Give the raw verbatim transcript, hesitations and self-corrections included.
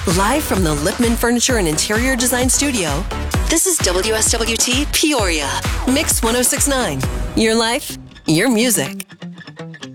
Live from the Lipman Furniture and Interior Design Studio, this is W S W T Peoria. Mix one oh six point nine. Your life, your music.